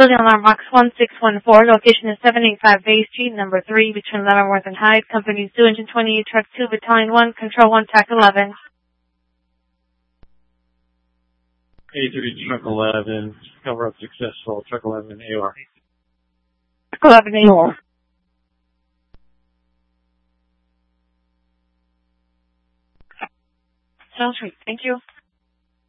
building alarm box 1614. Location is 785 Bay Street, number 3, between Leavenworth and Hyde. Companies 2 Engine 28, Truck 2, Battalion 1, Control 1, TAC 11. A3 Truck 11, cover up successful. Truck 11 AR. Truck 11 AR. Sounds great. Thank you.